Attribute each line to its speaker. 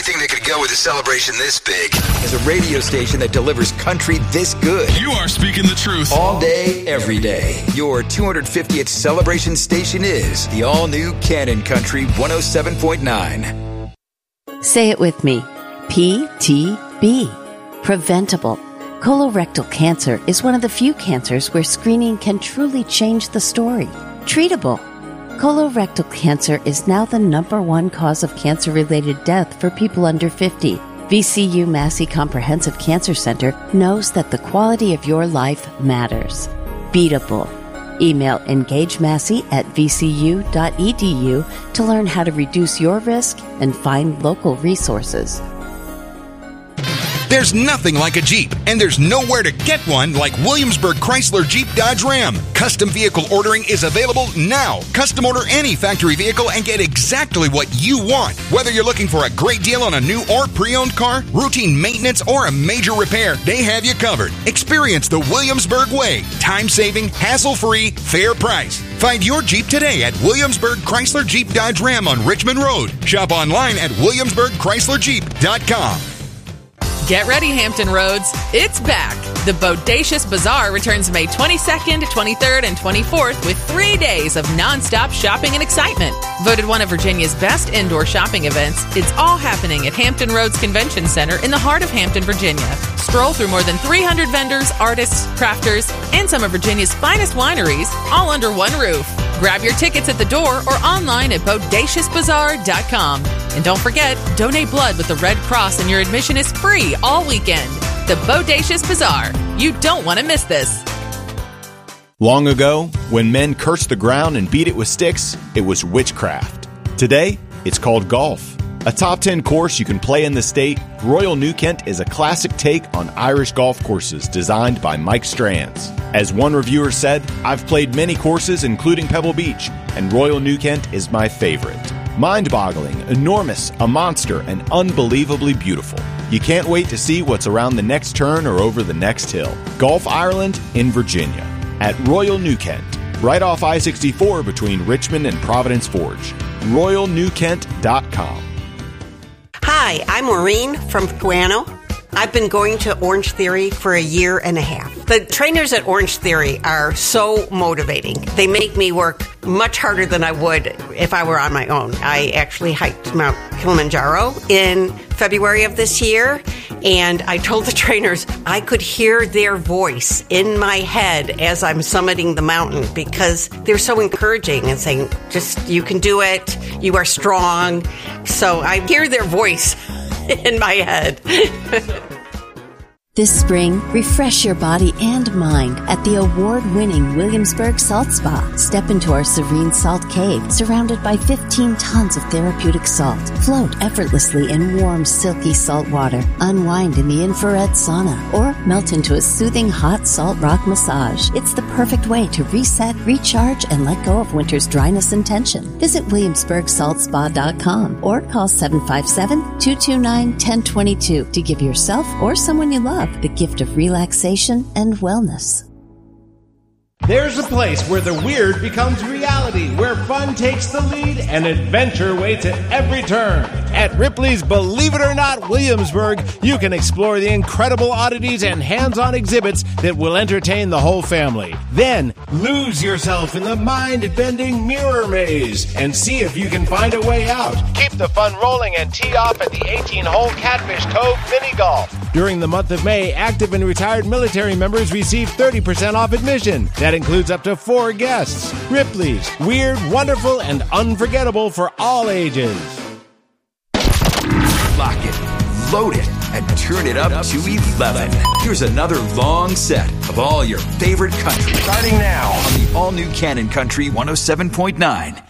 Speaker 1: anything that could go with a celebration this big is a radio station that delivers country this good.
Speaker 2: You are speaking the truth.
Speaker 1: All day, every day. Your 250th celebration station is the all-new Cannon Country 107.9.
Speaker 3: Say it with me. PTB. Preventable. Colorectal cancer is one of the few cancers where screening can truly change the story. Treatable. Colorectal cancer is now the #1 cause of cancer-related death for people under 50. VCU Massey Comprehensive Cancer Center knows that the quality of your life matters. Beatable. Email engagemassey@vcu.edu to learn how to reduce your risk and find local resources.
Speaker 4: There's nothing like a Jeep, and there's nowhere to get one like Williamsburg Chrysler Jeep Dodge Ram. Custom vehicle ordering is available now. Custom order any factory vehicle and get exactly what you want. Whether you're looking for a great deal on a new or pre-owned car, routine maintenance, or a major repair, they have you covered. Experience the Williamsburg way. Time-saving, hassle-free, fair price. Find your Jeep today at Williamsburg Chrysler Jeep Dodge Ram on Richmond Road. Shop online at WilliamsburgChryslerJeep.com.
Speaker 5: Get ready, Hampton Roads. It's back. The Bodacious Bazaar returns May 22nd, 23rd, and 24th with 3 days of nonstop shopping and excitement. Voted one of Virginia's best indoor shopping events, it's all happening at Hampton Roads Convention Center in the heart of Hampton, Virginia. Stroll through more than 300 vendors, artists, crafters, and some of Virginia's finest wineries, all under one roof. Grab your tickets at the door or online at BodaciousBazaar.com. And don't forget, donate blood with the Red Cross and your admission is free all weekend. The Bodacious Bazaar. You don't want to miss this.
Speaker 6: Long ago, when men cursed the ground and beat it with sticks, it was witchcraft. Today, it's called golf. A top 10 course you can play in the state, Royal New Kent is a classic take on Irish golf courses designed by Mike Strands. As one reviewer said, I've played many courses including Pebble Beach, and Royal New Kent is my favorite. Mind-boggling, enormous, a monster, and unbelievably beautiful. You can't wait to see what's around the next turn or over the next hill. Golf Ireland in Virginia at Royal New Kent, right off I-64 between Richmond and Providence Forge. RoyalNewKent.com.
Speaker 7: Hi, I'm Maureen from Guano. I've been going to Orange Theory for a year and a half. The trainers at Orange Theory are so motivating. They make me work much harder than I would if I were on my own. I actually hiked Mount Kilimanjaro in February of this year, and I told the trainers I could hear their voice in my head as I'm summiting the mountain because they're so encouraging and saying, just, you can do it, you are strong. So I hear their voice in my head.
Speaker 3: This spring, refresh your body and mind at the award-winning Williamsburg Salt Spa. Step into our serene salt cave, surrounded by 15 tons of therapeutic salt. Float effortlessly in warm, silky salt water. Unwind in the infrared sauna, or melt into a soothing hot salt rock massage. It's the perfect way to reset, recharge, and let go of winter's dryness and tension. Visit WilliamsburgSaltSpa.com or call 757-229-1022 to give yourself or someone you love the gift of relaxation and wellness.
Speaker 8: There's a place where the weird becomes reality, where fun takes the lead and adventure waits at every turn. At Ripley's Believe It or Not Williamsburg, you can explore the incredible oddities and hands-on exhibits that will entertain the whole family. Then, lose yourself in the mind-bending mirror maze and see if you can find a way out. Keep the fun rolling and tee off at the 18-hole Catfish Cove Mini Golf. During the month of May, active and retired military members receive 30% off admission. That includes up to 4 guests. Ripley's, weird, wonderful, and unforgettable for all ages.
Speaker 1: Lock it, load it, and turn it up to 11. Here's another long set of all your favorite country.
Speaker 8: Starting now
Speaker 1: on the all-new Cannon Country 107.9.